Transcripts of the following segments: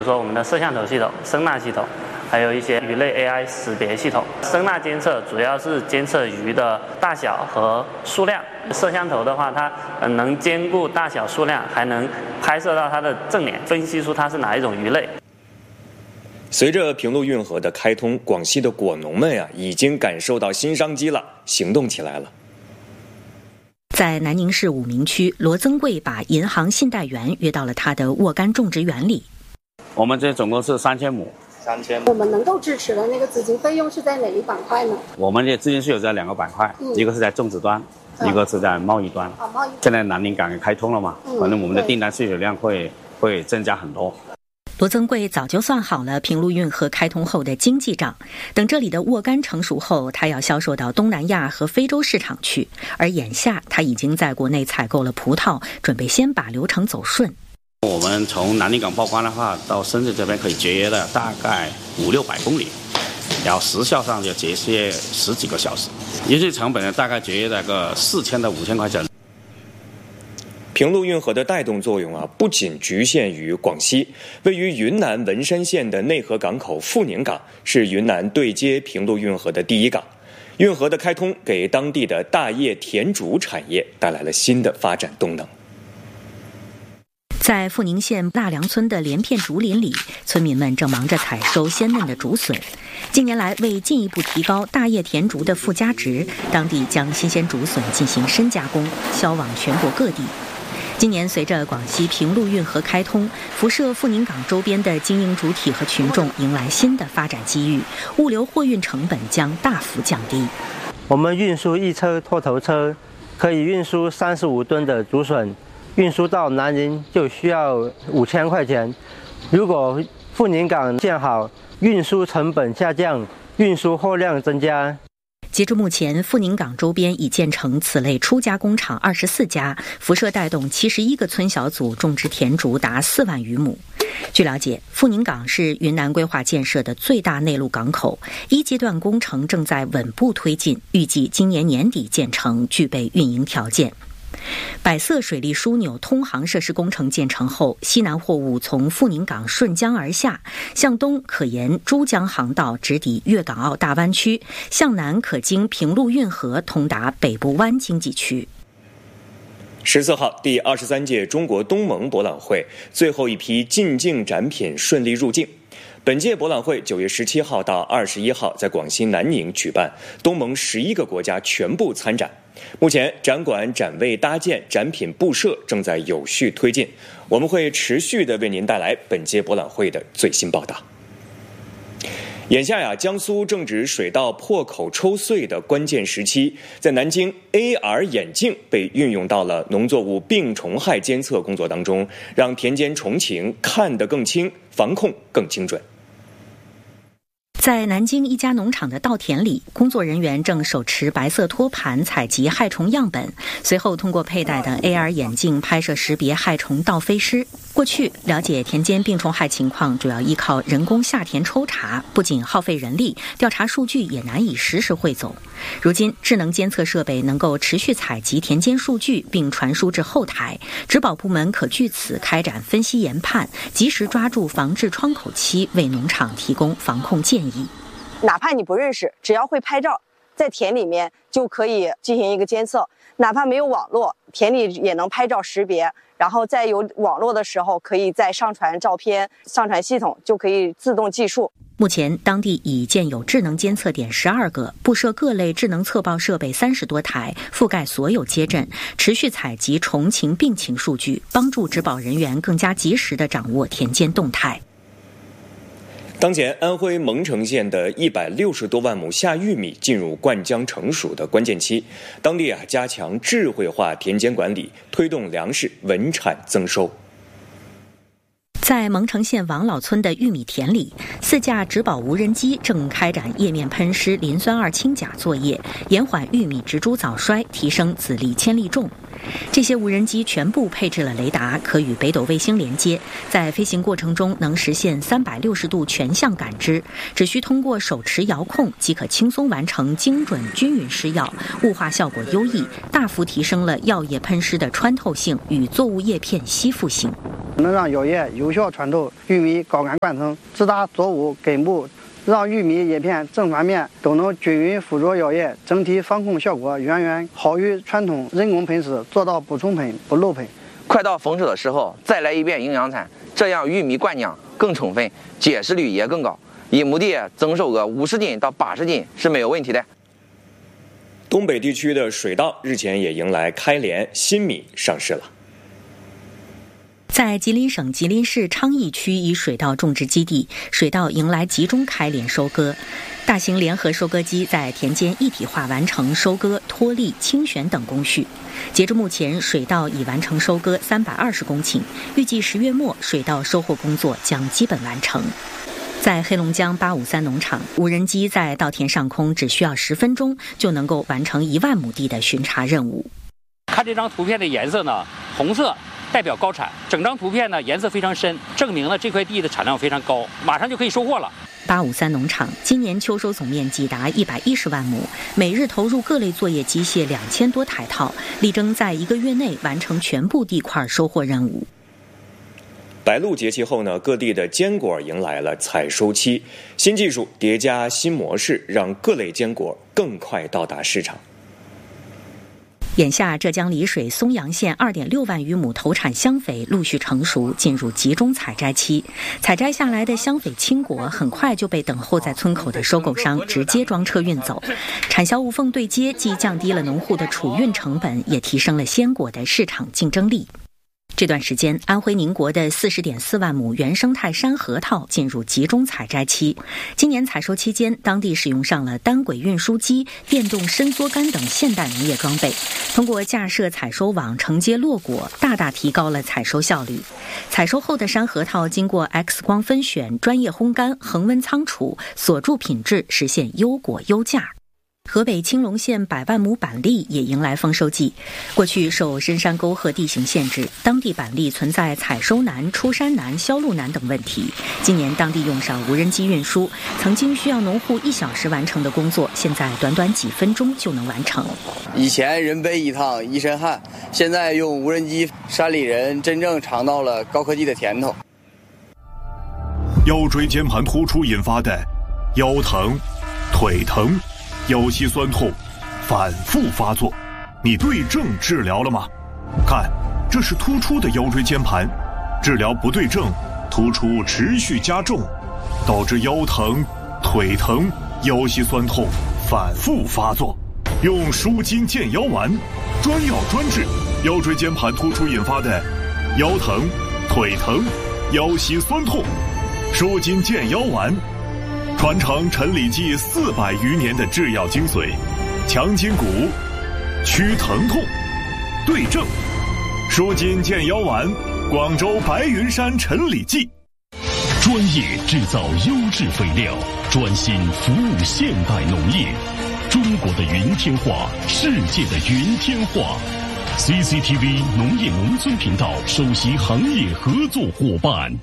比如说我们的摄像头系统、声纳系统，还有一些鱼类 AI 识别系统。声纳监测主要是监测鱼的大小和数量，摄像头的话，它能兼顾大小数量，还能拍摄到它的正脸，分析出它是哪一种鱼类。 随着平陆运河的开通，广西的果农们已经感受到新商机了，行动起来了。 在南宁市武鸣区，罗增贵把银行信贷员约到了他的沃柑种植园里。 我们这总共是3000亩。 我们能够支持的那个资金费用是在哪一板块呢？ 我们这资金是有在2个板块，一个是在种植端，一个是在贸易端。现在南宁港也开通了嘛，反正我们的订单需求量会增加很多。 罗增贵早就算好了平陆运河开通后的经济账，等这里的沃柑成熟后，他要销售到东南亚和非洲市场去，而眼下他已经在国内采购了葡萄，准备先把流程走顺。 我们从南宁港报关的话，到深圳这边可以节约的大概500-600公里，然后时效上就节约10几个小时，运输成本呢大概节约了个4000到5000块钱。 平陆运河的带动作用不仅局限于广西，位于云南文山县的内河港口富宁港是云南对接平陆运河的第一港。运河的开通给当地的大叶甜竹产业带来了新的发展动能。 在富宁县大梁村的连片竹林里，村民们正忙着采收鲜嫩的竹笋。近年来，为进一步提高大叶甜竹的附加值，当地将新鲜竹笋进行深加工，销往全国各地。今年随着广西平陆运河开通，辐射富宁港周边的经营主体和群众迎来新的发展机遇，物流货运成本将大幅降低。 我们运输一车拖头车可以运输35吨的竹笋，运输到南宁就需要5000块钱。如果富宁港建好，运输成本下降，运输货量增加。 截至目前，富宁港周边已建成此类初加工厂24家，辐射带动71个村小组种植甜竹达4万余亩。据了解，富宁港是云南规划建设的最大内陆港口，1阶段工程正在稳步推进，预计今年年底建成，具备运营条件。百色水利枢纽通航设施工程建成后，西南货物从富宁港顺江而下，向东可沿珠江航道直抵粤港澳大湾区，向南可经平陆运河通达北部湾经济区。 14号，第23届中国东盟博览会最后一批进境展品顺利入境。本届博览会9月17号到21号在广西南宁举办，东盟11个国家全部参展。目前展馆展位搭建、展品布设正在有序推进，我们会持续的为您带来本届博览会的最新报道。眼下江苏正值水稻破口抽穗的关键时期，在南京 AR 眼镜被运用到了农作物病虫害监测工作当中，让田间虫情看得更清，防控更精准。 在南京一家农场的稻田里，工作人员正手持白色托盘采集害虫样本，随后通过佩戴的 AR 眼镜拍摄识别害虫倒飞虱。过去了解田间病虫害情况主要依靠人工下田抽查，不仅耗费人力，调查数据也难以实时汇总。如今智能监测设备能够持续采集田间数据并传输至后台，植保部门可据此开展分析研判，及时抓住防治窗口期，为农场提供防控建议。 哪怕你不认识，只要会拍照，在田里面就可以进行一个监测，哪怕没有网络，田里也能拍照识别，然后在有网络的时候可以再上传照片，上传系统就可以自动计数。 目前当地已建有智能监测点12个，布设各类智能测报设备30多台，覆盖所有街镇，持续采集虫情病情数据，帮助植保人员更加及时地掌握田间动态。 当前安徽蒙城县的160多万亩夏玉米进入灌浆成熟的关键期，当地加强智慧化田间管理，推动粮食稳产增收。 在蒙城县王老村的玉米田里，4架植保无人机正开展叶面喷施磷酸2氢钾作业，延缓玉米植株早衰，提升籽粒铅粒重。这些无人机全部配置了雷达，可与北斗卫星连接，在飞行过程中能实现360度全向感知，只需通过手持遥控即可轻松完成精准均匀施药，雾化效果优异，大幅提升了药液喷施的穿透性与作物叶片吸附性， 能让药液有有效穿透玉米秆杆灌层，直达作物根部，让玉米叶片正反面都能均匀附着药液，整体防控效果远远好于传统人工喷施，做到不重喷、不漏喷。 快到丰收的时候再来一遍营养餐，这样玉米灌浆更充分，结实率也更高，一亩地增收个50斤到80斤是没有问题的。 东北地区的水稻日前也迎来开镰，新米上市了。 在吉林省吉林市昌邑区一水稻种植基地，水稻迎来集中开镰收割。大型联合收割机在田间一体化完成收割、脱粒、清选等工序。截至目前，水稻已完成收割320公顷，预计10月末水稻收获工作将基本完成。在黑龙江853农场，无人机在稻田上空只需要10分钟就能够完成1万亩地的巡查任务。 看这张图片的颜色呢，红色代表高产，整张图片呢颜色非常深，证明了这块地的产量非常高，马上就可以收获了。 853农场今年秋收总面积达110万亩，每日投入各类作业机械2000多台套，力争在1个月内完成全部地块收获任务。 白露节气后呢，各地的坚果迎来了采收期，新技术叠加新模式，让各类坚果更快到达市场。 眼下，浙江丽水松阳县2.6万余亩头产香榧陆续成熟，进入集中采摘期。采摘下来的香榧青果很快就被等候在村口的收购商直接装车运走。产销无缝对接，既降低了农户的储运成本，也提升了鲜果的市场竞争力。这段时间，安徽宁国的40.4万亩原生态山核桃进入集中采摘期。今年采收期间，当地使用上了单轨运输机、电动伸缩杆等现代农业装备，通过架设采收网承接落果，大大提高了采收效率。采收后的山核桃经过 X 光分选、专业烘干、恒温仓储，锁住品质，实现优果优价。河北青龙县100万亩板栗也迎来丰收季。过去受深山沟壑地形限制，当地板栗存在采收难、出山难、销路难等问题。今年当地用上无人机运输，曾经需要农户1小时完成的工作，现在短短几分钟就能完成。 以前人背一趟一身汗，现在用无人机，山里人真正尝到了高科技的甜头。 腰椎间盘突出引发的腰疼、腿疼、腰膝酸痛反复发作，你对症治疗了吗？看，这是突出的腰椎间盘，治疗不对症，突出持续加重，导致腰疼、腿疼、腰膝酸痛反复发作。用舒筋健腰丸，专药专治腰椎间盘突出引发的腰疼、腿疼、腰膝酸痛。舒筋健腰丸传承陈李济400余年的制药精髓，强筋骨，祛疼痛，对症。舒筋健腰丸，广州白云山陈李济。 专业制造优质肥料，专心服务现代农业。中国的云天化，世界的云天化。CCTV 农业农村频道首席行业合作伙伴。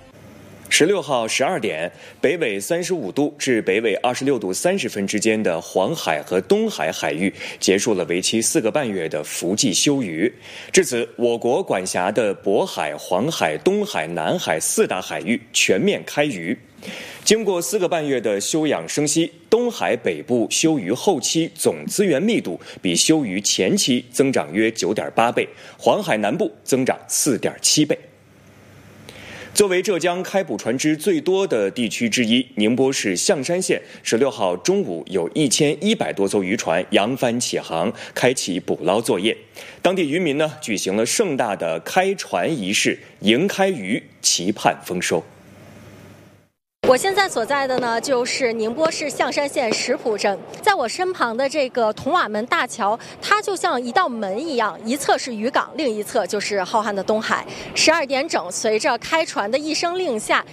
16号12点，北纬35度至北纬26度30分之间的黄海和东海海域结束了为期4个半月的伏季休渔。至此，我国管辖的渤海、黄海、东海、南海4大海域全面开渔。经过4个半月的休养生息，东海北部休渔后期总资源密度比休渔前期增长约9.8倍，黄海南部增长4.7倍。作为浙江开捕船只最多的地区之一，宁波市象山县16号中午有1100多艘渔船扬帆起航，开启捕捞作业。当地渔民呢举行了盛大的开船仪式，迎开渔，期盼丰收。 我现在所在的呢，就是宁波市象山县石浦镇。在我身旁的这个铜瓦门大桥，它就像一道门一样，一侧是渔港，另一侧就是浩瀚的东海。12点整，随着开船的一声令下，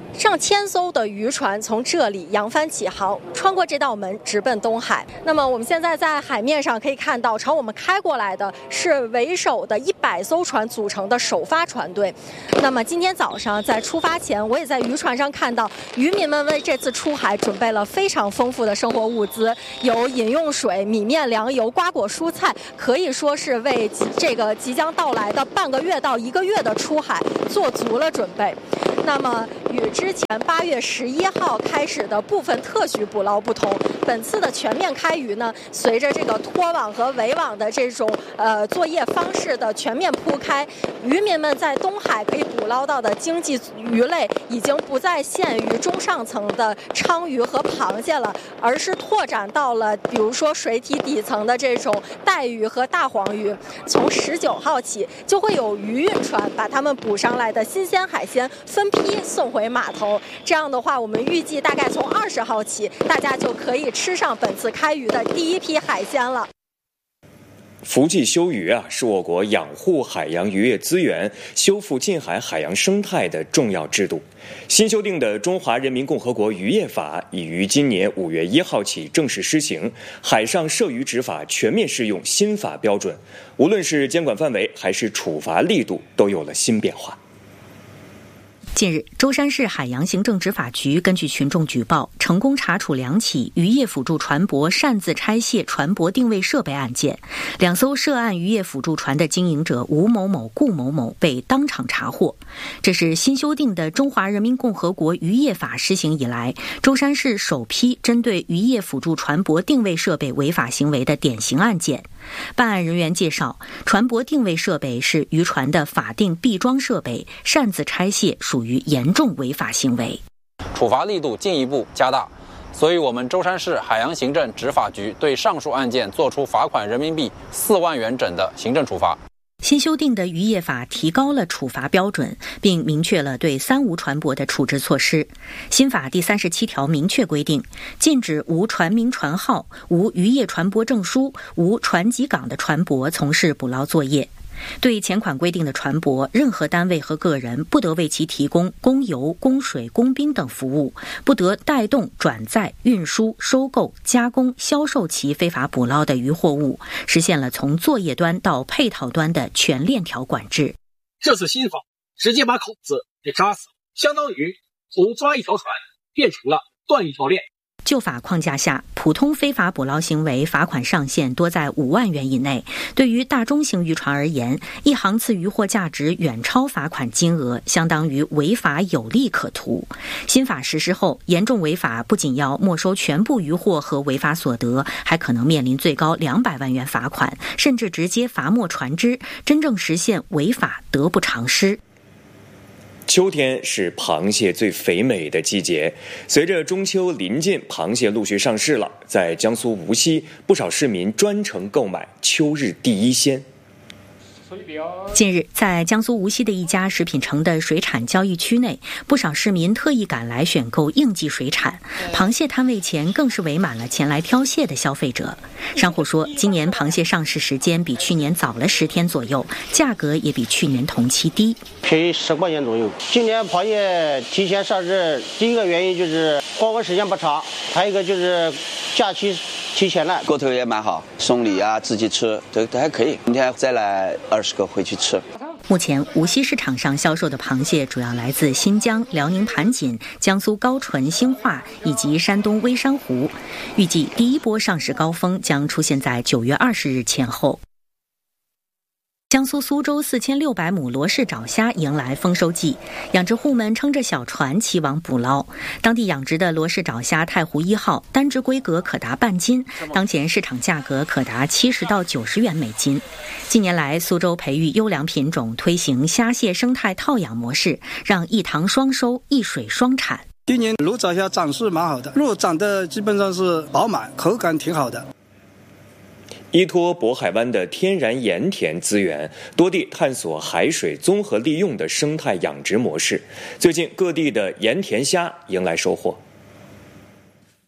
上千艘的渔船从这里扬帆起航，穿过这道门直奔东海。那么我们现在在海面上可以看到，朝我们开过来的是为首的100艘船组成的首发船队。那么今天早上在出发前，我也在渔船上看到渔民们为这次出海准备了非常丰富的生活物资，有饮用水、米面粮油、瓜果蔬菜，可以说是为这个即将到来的半个月到1个月的出海做足了准备。那么与之前8月11号开始的部分特许捕捞不同，本次的全面开渔呢，随着这个拖网和围网的这种作业方式的全面铺开，渔民们在东海可以捕捞到的经济鱼类已经不再限于中上层的鲳鱼和螃蟹了，而是拓展到了比如说水体底层的这种带鱼和大黄鱼。从19号起，就会有渔运船把它们捕上来的新鲜海鲜分批送回码头。这样的话，我们预计大概从20号起，大家就可以吃上本次开渔的第一批海鲜了。 福记修渔是我国养护海洋渔业资源、修复近海海洋生态的重要制度。新修订的《中华人民共和国渔业法》已于今年5月1号起正式施行，海上涉渔执法全面适用新法标准，无论是监管范围还是处罚力度都有了新变化。 近日，舟山市海洋行政执法局根据群众举报，成功查处2起渔业辅助船舶擅自拆卸船舶定位设备案件。2艘涉案渔业辅助船的经营者吴某某、顾某某被当场查获。这是新修订的《中华人民共和国渔业法》施行以来，舟山市首批针对渔业辅助船舶定位设备违法行为的典型案件。办案人员介绍，船舶定位设备是渔船的法定闭装设备，擅自拆卸属于严重违法行为， 处罚力度进一步加大。所以我们舟山市海洋行政执法局对上述案件作出罚款人民币4万元整的行政处罚。 新修订的渔业法提高了处罚标准，并明确了对三无船舶的处置措施。新法第37条明确规定，禁止无船名船号、无渔业船舶证书、无船籍港的船舶从事捕捞作业。对前款规定的船舶，任何单位和个人不得为其提供供油、供水、供兵等服务，不得带动、转载、运输、收购、加工、销售其非法捕捞的渔货物，实现了从作业端到配套端的全链条管制。 这次新法直接把口子给扎死，相当于从抓一条船变成了断一条链。 旧法框架下，普通非法捕捞行为罚款上限多在5万元以内。对于大中型渔船而言，一航次渔获价值远超罚款金额，相当于违法有利可图。新法实施后，严重违法不仅要没收全部渔获和违法所得，还可能面临最高200万元罚款，甚至直接罚没船只，真正实现违法得不偿失。 秋天是螃蟹最肥美的季节，随着中秋临近，螃蟹陆续上市了。在江苏无锡，不少市民专程购买秋日第一鲜。 近日，在江苏无锡的一家食品城的水产交易区内，不少市民特意赶来选购应季水产，螃蟹摊位前更是围满了前来挑蟹的消费者。商户说，今年螃蟹上市时间比去年早了10天左右，价格也比去年同期低， 便宜10块钱左右。今年螃蟹提前上市，第一个原因就是光顾时间不长，还有一个就是假期提前了， 过头也蛮好，送礼啊，自己吃都还可以。明天再来20个回去吃。 目前无锡市场上销售的螃蟹主要来自新疆、辽宁盘锦、江苏高淳、兴化以及山东微山湖，预计第一波上市高峰将出现在9月20日前后。江苏苏州4600亩罗氏爪虾迎来丰收季，养殖户们撑着小船齐网捕捞。当地养殖的罗氏爪虾太湖1号单只规格可达半斤，当前市场价格可达70到90元每斤。近年来，苏州培育优良品种，推行虾蟹生态套养模式，让一塘双收、一水双产。 今年罗爪虾长势蛮好的，肉长得基本上是饱满，口感挺好的。 依托渤海湾的天然盐田资源，多地探索海水综合利用的生态养殖模式。最近各地的盐田虾迎来收获。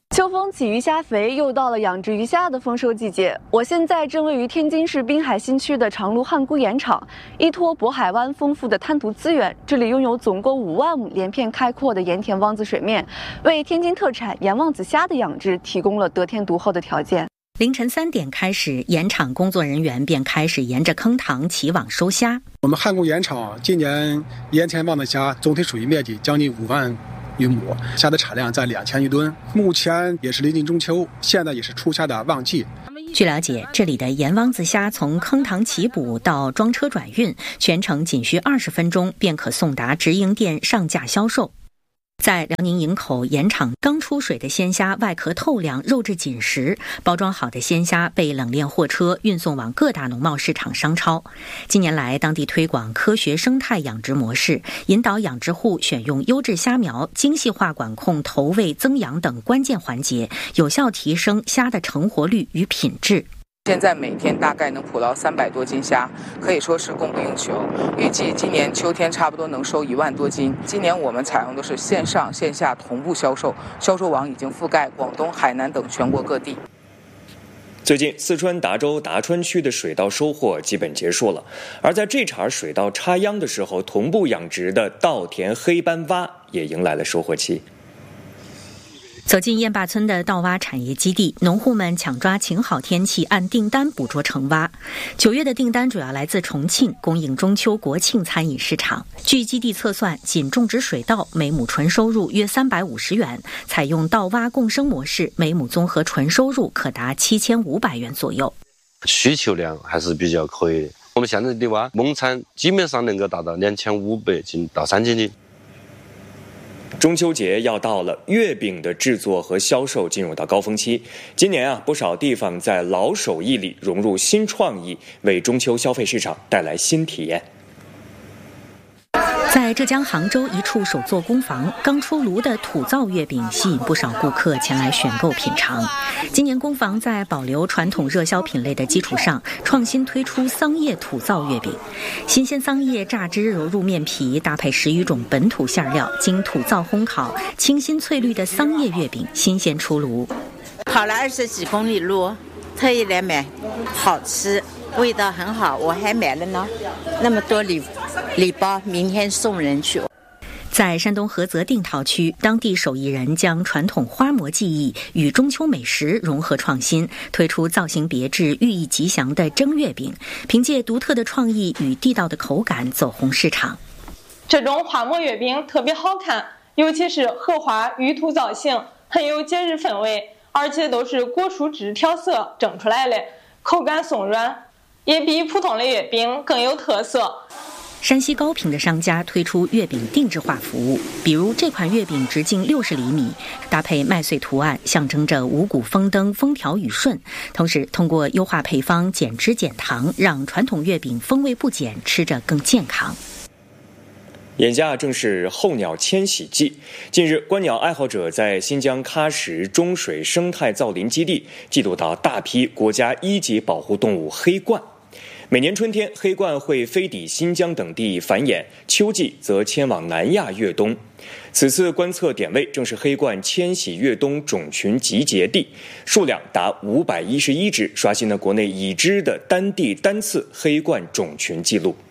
秋风起，鱼虾肥，又到了养殖鱼虾的丰收季节。我现在正位于天津市滨海新区的长芦汉沽盐场，依托渤海湾丰富的滩涂资源，这里拥有总共5万亩连片开阔的盐田汪子水面，为天津特产盐旺子虾的养殖提供了得天独厚的条件。 凌晨3点开始，盐场工作人员便开始沿着坑塘起网收虾。 我们汉沽盐场今年盐田旺子虾总体水域面积将近5万余亩，虾的产量在2000余吨。目前也是临近中秋，现在也是出虾的旺季。 据了解，这里的盐汪子虾从坑塘起捕到装车转运，全程仅需20分钟便可送达直营店上架销售。在辽宁营口盐场，刚出水的鲜虾外壳透亮，肉质紧实，包装好的鲜虾被冷链货车运送往各大农贸市场商超。近年来，当地推广科学生态养殖模式，引导养殖户选用优质虾苗，精细化管控投喂、增养等关键环节，有效提升虾的成活率与品质。 现在每天大概能捕到300多斤虾，可以说是供不应求。预计今年秋天差不多能收1万多斤。今年我们采用的是线上线下同步销售，销售网已经覆盖广东、海南等全国各地。 最近，四川达州达川区的水稻收获基本结束了，而在这茬水稻插秧的时候，同步养殖的稻田黑斑蛙也迎来了收获期。 走进雁坝村的稻蛙产业基地，农户们抢抓晴好天气，按订单捕捉成蛙。9月的订单主要来自重庆，供应中秋国庆餐饮市场。据基地测算，仅种植水稻每亩纯收入约350元，采用稻蛙共生模式，每亩综合纯收入可达7500元左右。 需求量还是比较可以的。我们现在的蛙亩产基本上能够达到2500斤到3000斤。 中秋节要到了，月饼的制作和销售进入到高峰期。今年不少地方在老手艺里融入新创意，为中秋消费市场带来新体验。在浙江杭州一处手作工坊，刚出炉的土灶月饼吸引不少顾客前来选购品尝。今年工坊在保留传统热销品类的基础上，创新推出桑叶土灶月饼。新鲜桑叶榨汁揉入面皮，搭配10余种本土馅料，经土灶烘烤，清新翠绿的桑叶月饼新鲜出炉。 跑了20几公里路，特意来买，好吃，味道很好，我还买了呢，那么多礼包，明天送人去。 在山东菏泽定陶区，当地手艺人将传统花模技艺与中秋美食融合创新，推出造型别致、寓意吉祥的蒸月饼，凭借独特的创意与地道的口感走红市场。 这种花模月饼特别好看，尤其是荷花玉兔造型，很有节日氛围，而且都是果蔬汁调色蒸出来的，口感松软，也比普通的月饼更有特色。 山西高平的商家推出月饼定制化服务，比如这款月饼直径60厘米，搭配麦穗图案，象征着五谷丰登、风调雨顺。同时，通过优化配方、减脂减糖，让传统月饼风味不减，吃着更健康。 眼下正是候鸟迁徙季，近日，观鸟爱好者在新疆喀什中水生态造林基地记录到大批国家1级保护动物黑鹳。每年春天，黑鹳会飞抵新疆等地繁衍，秋季则迁往南亚越冬。此次观测点位正是黑鹳迁徙越冬种群集结地，数量达511只，刷新了国内已知的单地单次黑鹳种群记录。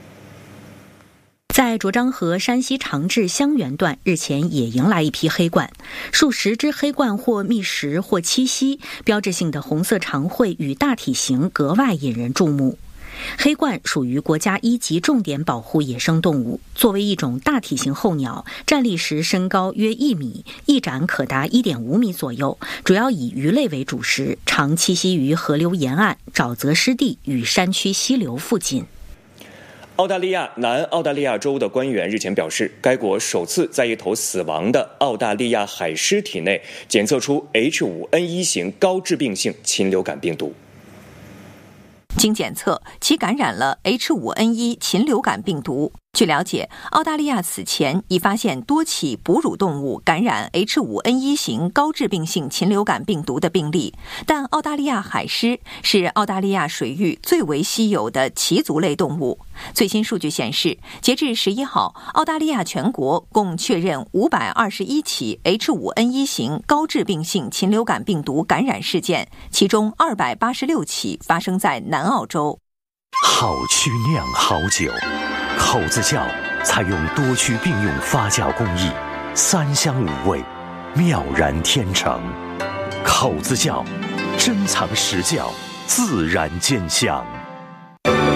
在卓漳河山西长治香园段，日前也迎来一批黑鹳，数十只黑鹳或觅食或栖息，标志性的红色长喙与大体型格外引人注目。黑鹳属于国家1级重点保护野生动物，作为一种大体型候鸟，站立时身高约1米，翼展可达1.5米左右，主要以鱼类为主食，常栖息于河流沿岸、沼泽湿地与山区溪流附近。 澳大利亚南澳大利亚州的官员日前表示，该国首次在一头死亡的澳大利亚海狮体内检测出 H5N1 型高致病性禽流感病毒。 经检测，其感染了 H5N1 禽流感病毒。 据了解，澳大利亚此前已发现多起哺乳动物感染 H5N1 型高致病性禽流感病毒的病例，但澳大利亚海狮是澳大利亚水域最为稀有的鳍足类动物。最新数据显示，截至11号，澳大利亚全国共确认521起 H5N1 型高致病性禽流感病毒感染事件，其中286起发生在南澳洲。 好曲酿好酒，口子窖采用多区并用发酵工艺，3香5味，妙然天成。口子窖珍藏实窖，自然见香。